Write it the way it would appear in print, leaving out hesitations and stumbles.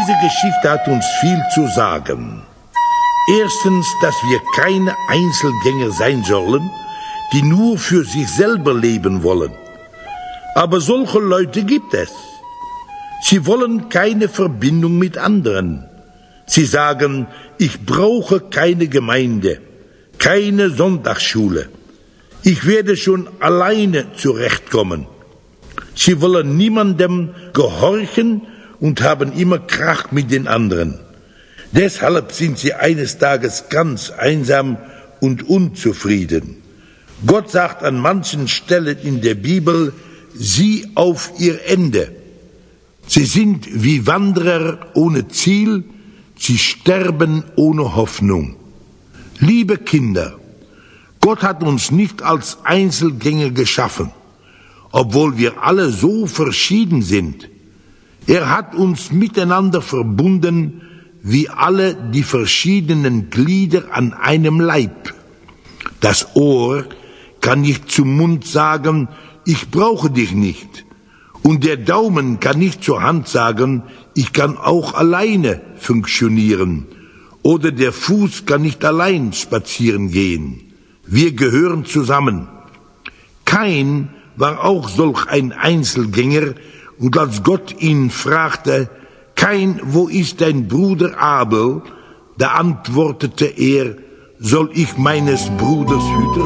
Diese Geschichte hat uns viel zu sagen. Erstens, dass wir keine Einzelgänger sein sollen, die nur für sich selber leben wollen. Aber solche Leute gibt es. Sie wollen keine Verbindung mit anderen. Sie sagen, ich brauche keine Gemeinde, keine Sonntagsschule. Ich werde schon alleine zurechtkommen. Sie wollen niemandem gehorchen und haben immer Krach mit den anderen. Deshalb sind sie eines Tages ganz einsam und unzufrieden. Gott sagt an manchen Stellen in der Bibel, sieh auf ihr Ende. Sie sind wie Wanderer ohne Ziel, sie sterben ohne Hoffnung. Liebe Kinder, Gott hat uns nicht als Einzelgänger geschaffen, obwohl wir alle so verschieden sind. Er hat uns miteinander verbunden, wie alle die verschiedenen Glieder an einem Leib. Das Ohr kann nicht zum Mund sagen, ich brauche dich nicht. Und der Daumen kann nicht zur Hand sagen, ich kann auch alleine funktionieren. Oder der Fuß kann nicht allein spazieren gehen. Wir gehören zusammen. Kain war auch solch ein Einzelgänger, und als Gott ihn fragte, Kain, wo ist dein Bruder Abel? Da antwortete er, soll ich meines Bruders Hüter